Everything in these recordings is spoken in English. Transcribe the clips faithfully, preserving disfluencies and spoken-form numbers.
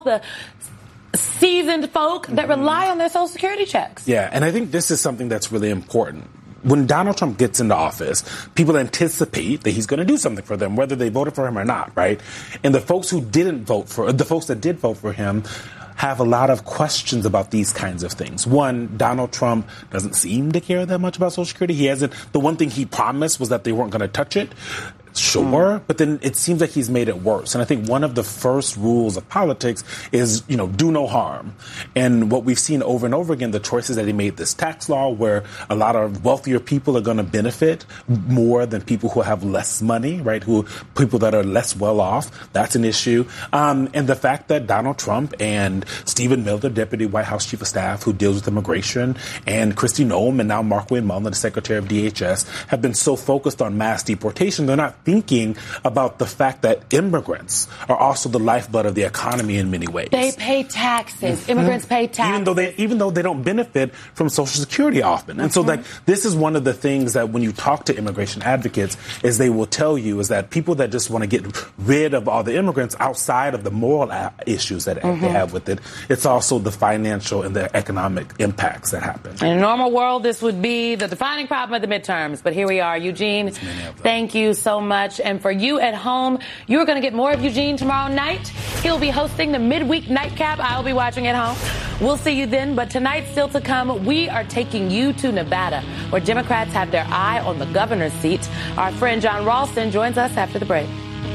the seasoned folk that rely on their Social Security checks. Yeah, and I think this is something that's really important. When Donald Trump gets into office, people anticipate that he's going to do something for them, whether they voted for him or not, right? And the folks who didn't vote for, the folks that did vote for him, have a lot of questions about these kinds of things. One, Donald Trump doesn't seem to care that much about Social Security. He hasn't. The one thing he promised was that they weren't going to touch it. Sure, mm. but then it seems like he's made it worse. And I think one of the first rules of politics is, you know, do no harm. And what we've seen over and over again, the choices that he made, this tax law where a lot of wealthier people are going to benefit more than people who have less money, right? Who people that are less well off. That's an issue. Um, and the fact that Donald Trump and Stephen Miller, Deputy White House Chief of Staff, who deals with immigration, and Kristi Noem, and now Markwayne Mullin, the Secretary of D H S, have been so focused on mass deportation, they're not thinking about the fact that immigrants are also the lifeblood of the economy in many ways. They pay taxes. Mm-hmm. Immigrants pay taxes. Even though they even though they don't benefit from Social Security often. And mm-hmm. so like this is one of the things that when you talk to immigration advocates is they will tell you is that people that just want to get rid of all the immigrants outside of the moral a- issues that mm-hmm. they have with it, it's also the financial and the economic impacts that happen. In a normal world, this would be the defining problem of the midterms. But here we are. Eugene, thank you so much. And for you at home, you're going to get more of Eugene tomorrow night. He'll be hosting the midweek nightcap. I'll be watching at home. We'll see you then. But tonight, still to come, we are taking you to Nevada, where Democrats have their eye on the governor's seat. Our friend John Ralston joins us after the break.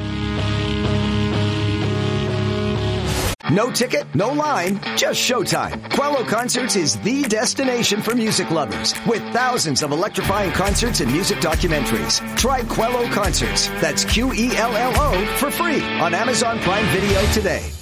No ticket, no line, just showtime. Quello Concerts is the destination for music lovers with thousands of electrifying concerts and music documentaries. Try Quello Concerts. That's Q E L L O for free on Amazon Prime Video today.